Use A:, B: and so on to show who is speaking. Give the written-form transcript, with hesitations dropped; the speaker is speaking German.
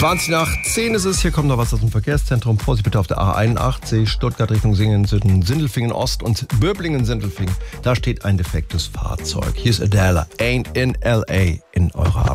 A: 20 nach 10 ist es. Hier kommt noch was aus dem Verkehrszentrum. Vorsicht bitte auf der A81, Stuttgart Richtung Sindelfingen Ost und Böblingen-Sindelfingen. Da steht ein defektes Fahrzeug. Hier ist Adele, Ain't in L.A. in eurer